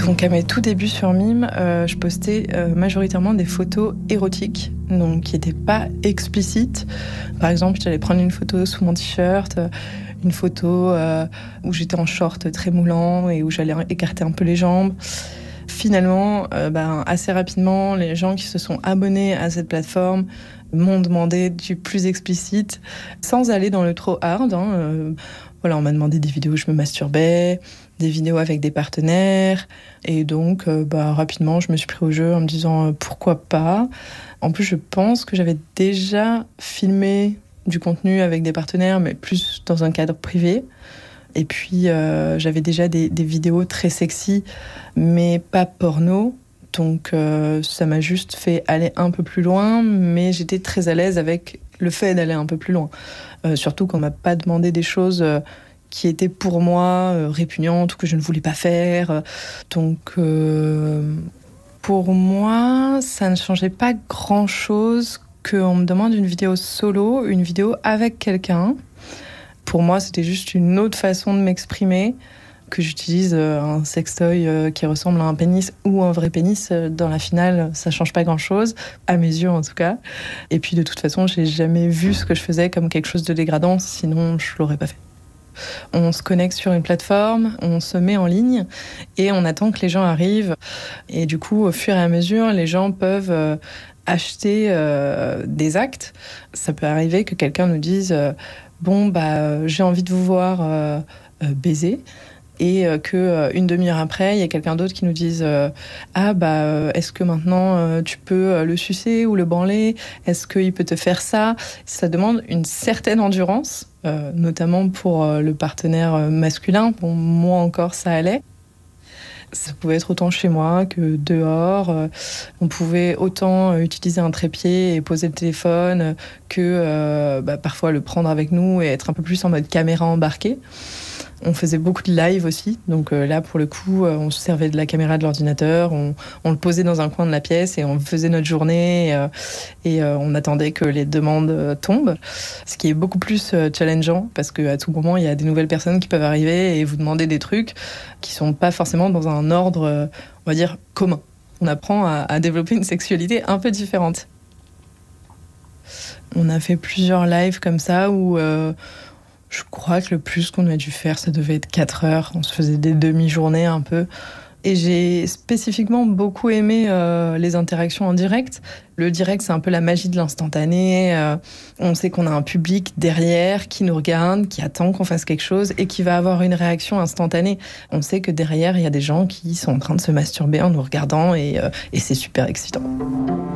Donc à mes tout débuts sur Mime, je postais majoritairement des photos érotiques, donc qui n'étaient pas explicites. Par exemple, j'allais prendre une photo sous mon t-shirt, une photo où j'étais en short très moulant et où j'allais écarter un peu les jambes. Finalement, assez rapidement, les gens qui se sont abonnés à cette plateforme m'ont demandé du plus explicite, sans aller dans le trop hard. On m'a demandé des vidéos où je me masturbais, des vidéos avec des partenaires. Et donc, rapidement, je me suis pris au jeu en me disant pourquoi pas. En plus, je pense que j'avais déjà filmé du contenu avec des partenaires, mais plus dans un cadre privé. Et puis, j'avais déjà des vidéos très sexy, mais pas porno. Donc, ça m'a juste fait aller un peu plus loin, mais j'étais très à l'aise avec le fait d'aller un peu plus loin. Surtout qu'on m'a pas demandé des choses qui étaient pour moi répugnantes ou que je ne voulais pas faire. Donc, pour moi, ça ne changeait pas grand-chose qu'on me demande une vidéo solo, une vidéo avec quelqu'un. Pour moi, c'était juste une autre façon de m'exprimer, que j'utilise un sextoy qui ressemble à un pénis ou un vrai pénis. Dans la finale, ça change pas grand-chose, à mes yeux en tout cas. Et puis de toute façon, j'ai jamais vu ce que je faisais comme quelque chose de dégradant, sinon je l'aurais pas fait. On se connecte sur une plateforme, on se met en ligne et on attend que les gens arrivent. Et du coup, au fur et à mesure, les gens peuvent acheter des actes. Ça peut arriver que quelqu'un nous dise j'ai envie de vous voir baiser. Et qu'une demi-heure après, il y a quelqu'un d'autre qui nous dise est-ce que maintenant tu peux le sucer ou le branler? Est-ce qu'il peut te faire ça? Ça demande une certaine endurance, notamment pour le partenaire masculin. Bon, moi encore, ça allait. Ça pouvait être autant chez moi que dehors. On pouvait autant utiliser un trépied et poser le téléphone que parfois le prendre avec nous et être un peu plus en mode caméra embarquée. On faisait beaucoup de live aussi, donc là pour le coup on se servait de la caméra de l'ordinateur, on le posait dans un coin de la pièce et on faisait notre journée et on attendait que les demandes tombent, ce qui est beaucoup plus challengeant parce qu'à tout moment il y a des nouvelles personnes qui peuvent arriver et vous demander des trucs qui sont pas forcément dans un ordre on va dire commun. On apprend à développer une sexualité un peu différente. On a fait plusieurs lives comme ça où je crois que le plus qu'on a dû faire, ça devait être 4 heures. On se faisait des demi-journées un peu. Et j'ai spécifiquement beaucoup aimé les interactions en direct. Le direct, c'est un peu la magie de l'instantané. On sait qu'on a un public derrière qui nous regarde, qui attend qu'on fasse quelque chose et qui va avoir une réaction instantanée. On sait que derrière, il y a des gens qui sont en train de se masturber en nous regardant et c'est super excitant.